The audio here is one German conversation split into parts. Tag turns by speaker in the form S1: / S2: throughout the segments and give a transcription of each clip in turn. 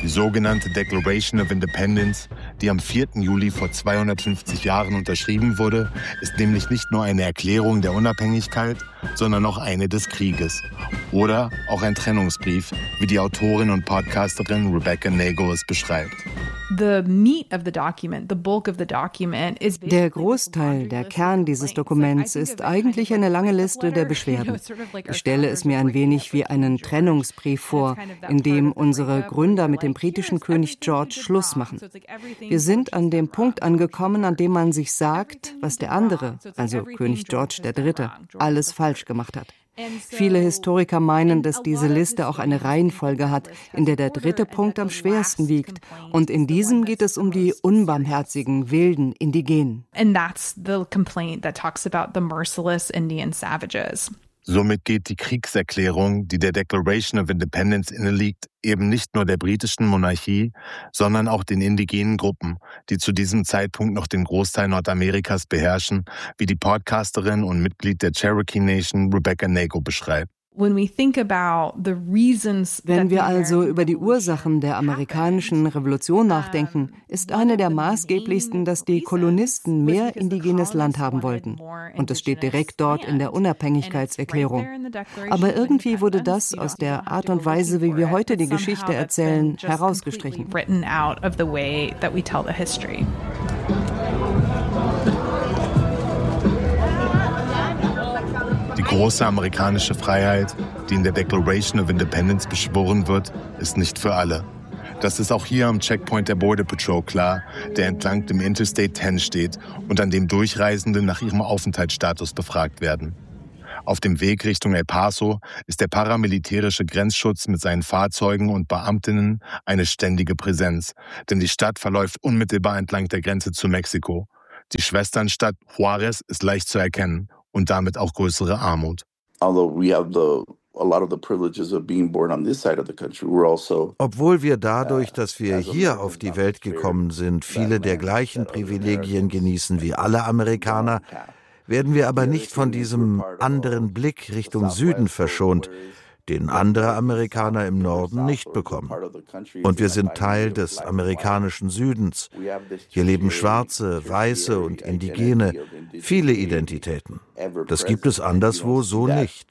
S1: Die sogenannte Declaration of Independence, die am 4. Juli vor 250 Jahren unterschrieben wurde, ist nämlich nicht nur eine Erklärung der Unabhängigkeit, sondern auch eine des Krieges. Oder auch ein Trennungsbrief, wie die Autorin und Podcasterin Rebecca Nagle es beschreibt.
S2: Der Großteil, der Kern dieses Dokuments ist eigentlich eine lange Liste der Beschwerden. Ich stelle es mir ein wenig wie einen Trennungsbrief vor, in dem unsere Gründer mit dem britischen König George Schluss machen. Wir sind an dem Punkt angekommen, an dem man sich sagt, was der andere, also König George III., alles falsch gemacht hat. Viele Historiker meinen, dass diese Liste auch eine Reihenfolge hat, in der der dritte Punkt am schwersten wiegt. Und in diesem geht es um die unbarmherzigen, wilden Indigenen.
S3: And that's the complaint that talks about the merciless Indian savages.
S1: Somit geht die Kriegserklärung, die der Declaration of Independence inneliegt, eben nicht nur der britischen Monarchie, sondern auch den indigenen Gruppen, die zu diesem Zeitpunkt noch den Großteil Nordamerikas beherrschen, wie die Podcasterin und Mitglied der Cherokee Nation Rebecca Nagle beschreibt.
S2: Wenn wir also über die Ursachen der amerikanischen Revolution nachdenken, ist eine der maßgeblichsten, dass die Kolonisten mehr indigenes Land haben wollten. Und es steht direkt dort in der Unabhängigkeitserklärung. Aber irgendwie wurde das aus der Art und Weise, wie wir heute die Geschichte erzählen, herausgestrichen.
S1: Die große amerikanische Freiheit, die in der Declaration of Independence beschworen wird, ist nicht für alle. Das ist auch hier am Checkpoint der Border Patrol klar, der entlang dem Interstate 10 steht und an dem Durchreisende nach ihrem Aufenthaltsstatus befragt werden. Auf dem Weg Richtung El Paso ist der paramilitärische Grenzschutz mit seinen Fahrzeugen und Beamtinnen eine ständige Präsenz, denn die Stadt verläuft unmittelbar entlang der Grenze zu Mexiko. Die Schwesternstadt Juárez ist leicht zu erkennen und damit auch größere Armut.
S4: Obwohl
S5: wir dadurch, dass wir hier auf die Welt gekommen sind, viele der gleichen Privilegien genießen wie alle Amerikaner, werden wir aber nicht von diesem anderen Blick Richtung Süden verschont, den andere Amerikaner im Norden nicht bekommen. Und wir sind Teil des amerikanischen Südens. Hier leben Schwarze, Weiße und Indigene, viele Identitäten. Das gibt es anderswo so nicht.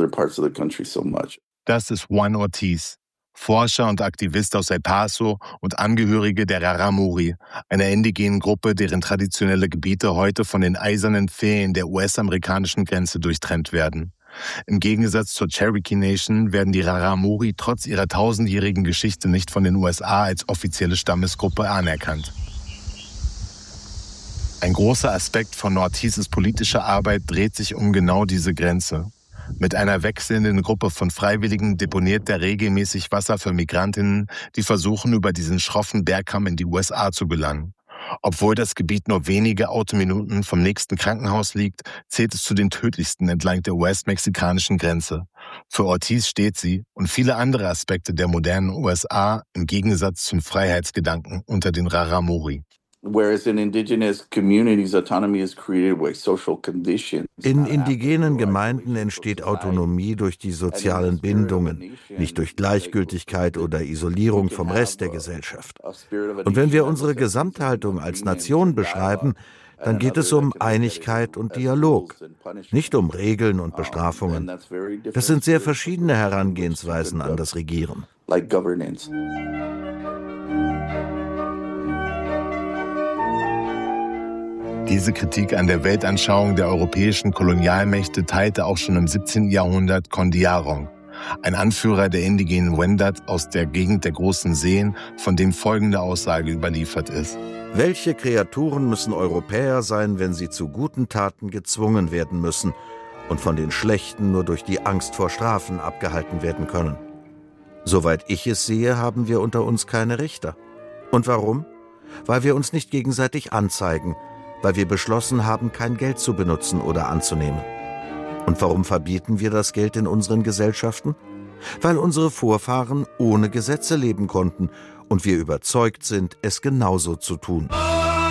S1: Das ist Juan Ortiz, Forscher und Aktivist aus El Paso und Angehörige der Rarámuri, einer indigenen Gruppe, deren traditionelle Gebiete heute von den eisernen Pfählen der US-amerikanischen Grenze durchtrennt werden. Im Gegensatz zur Cherokee Nation werden die Rarámuri trotz ihrer 1000-jährigen Geschichte nicht von den USA als offizielle Stammesgruppe anerkannt. Ein großer Aspekt von Ortizes politischer Arbeit dreht sich um genau diese Grenze. Mit einer wechselnden Gruppe von Freiwilligen deponiert er regelmäßig Wasser für Migrantinnen, die versuchen, über diesen schroffen Bergkamm in die USA zu gelangen. Obwohl das Gebiet nur wenige Autominuten vom nächsten Krankenhaus liegt, zählt es zu den tödlichsten entlang der US-mexikanischen Grenze. Für Ortiz steht sie und viele andere Aspekte der modernen USA im Gegensatz zum Freiheitsgedanken unter den Rarámuri.
S4: In
S5: indigenen Gemeinden entsteht Autonomie durch die sozialen Bindungen, nicht durch Gleichgültigkeit oder Isolierung vom Rest der Gesellschaft. Und wenn wir unsere Gesamthaltung als Nation beschreiben, dann geht es um Einigkeit und Dialog, nicht um Regeln und Bestrafungen. Das sind sehr verschiedene Herangehensweisen an das Regieren.
S1: Diese Kritik an der Weltanschauung der europäischen Kolonialmächte teilte auch schon im 17. Jahrhundert Kondiarong, ein Anführer der indigenen Wendat aus der Gegend der großen Seen, von dem folgende Aussage überliefert ist.
S5: Welche Kreaturen müssen Europäer sein, wenn sie zu guten Taten gezwungen werden müssen und von den Schlechten nur durch die Angst vor Strafen abgehalten werden können? Soweit ich es sehe, haben wir unter uns keine Richter. Und warum? Weil wir uns nicht gegenseitig anzeigen, weil wir beschlossen haben, kein Geld zu benutzen oder anzunehmen. Und warum verbieten wir das Geld in unseren Gesellschaften? Weil unsere Vorfahren ohne Gesetze leben konnten und wir überzeugt sind, es genauso zu tun.